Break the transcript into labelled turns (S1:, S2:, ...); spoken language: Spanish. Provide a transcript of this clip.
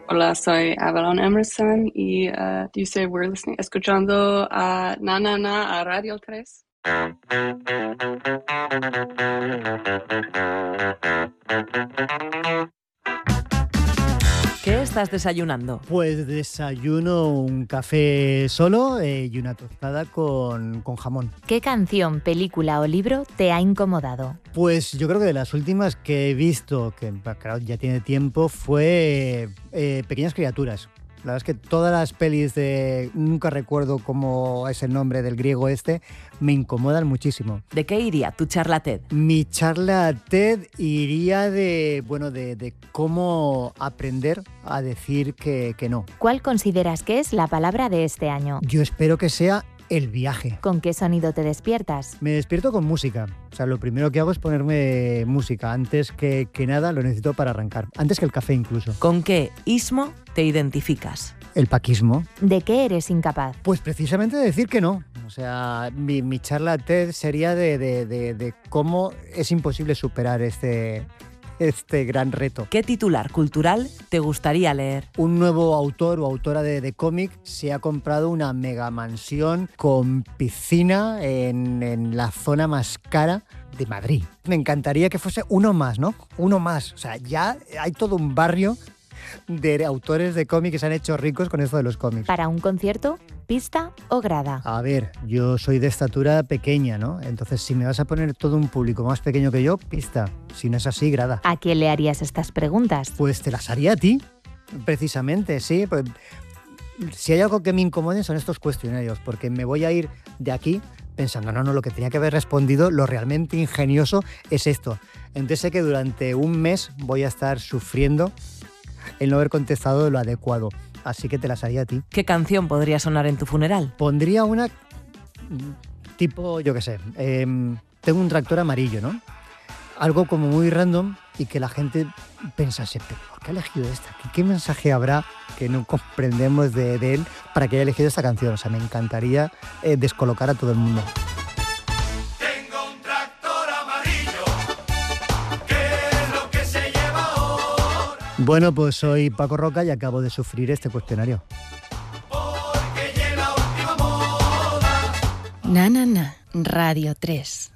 S1: Hola, soy Avalon Emerson y dice we're listening, escuchando a Na Na Na a Radio 3.
S2: ¿Qué estás desayunando?
S3: Pues desayuno un café solo y una tostada con jamón.
S4: ¿Qué canción, película o libro te ha incomodado?
S3: Pues yo creo que de las últimas que he visto, que claro, ya tiene tiempo, fue Pequeñas criaturas. La verdad es que todas las pelis de... Nunca recuerdo cómo es el nombre del griego este, me incomodan muchísimo.
S2: ¿De qué iría tu charla TED?
S3: Mi charla TED iría de cómo aprender a decir que no.
S4: ¿Cuál consideras que es la palabra de este año?
S3: Yo espero que sea el viaje.
S4: ¿Con qué sonido te despiertas?
S3: Me despierto con música. O sea, lo primero que hago es ponerme música. Antes que nada lo necesito para arrancar. Antes que el café incluso.
S2: ¿Con qué ismo te identificas?
S3: El paquismo.
S4: ¿De qué eres incapaz?
S3: Pues precisamente de decir que no. O sea, mi charla TED sería de cómo es imposible superar este gran reto.
S2: ¿Qué titular cultural te gustaría leer?
S3: Un nuevo autor o autora de cómic se ha comprado una mega mansión con piscina en la zona más cara de Madrid. Me encantaría que fuese uno más, ¿no? Uno más. O sea, ya hay todo un barrio de autores de cómic que se han hecho ricos con esto de los cómics.
S4: ¿Para un concierto, pista o grada?
S3: A ver, yo soy de estatura pequeña, ¿no? Entonces, si me vas a poner todo un público más pequeño que yo, pista. Si no es así, grada.
S4: ¿A quién le harías estas preguntas?
S3: Pues te las haría a ti, precisamente, sí. Pues, si hay algo que me incomode son estos cuestionarios, porque me voy a ir de aquí pensando, no, lo que tenía que haber respondido, lo realmente ingenioso es esto. Entonces sé que durante un mes voy a estar sufriendo el no haber contestado lo adecuado. Así que te las haría a ti.
S2: ¿Qué canción podría sonar en tu funeral?
S3: Pondría una tipo, yo qué sé, tengo un tractor amarillo, ¿no? Algo como muy random y que la gente pensase, ¿pero por qué ha elegido esta? ¿Qué mensaje habrá que no comprendemos de él para que haya elegido esta canción? O sea, me encantaría descolocar a todo el mundo. Bueno, pues soy Paco Roca y acabo de sufrir este cuestionario.
S5: Na, na, na, Radio 3.